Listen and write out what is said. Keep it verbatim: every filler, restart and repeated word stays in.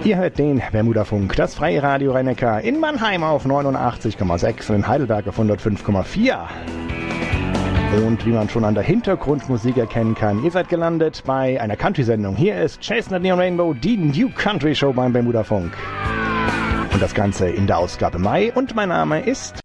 Ihr hört den Bermudafunk, das freie Radio Rhein-Neckar in Mannheim auf neunundachtzig Komma sechs und in Heidelberg auf hundertfünf Komma vier. Und wie man schon an der Hintergrundmusik erkennen kann, ihr seid gelandet bei einer Country-Sendung. Hier ist Chestnut Neon Rainbow, die New Country Show beim Bermudafunk. Und das Ganze in der Ausgabe Mai. Und mein Name ist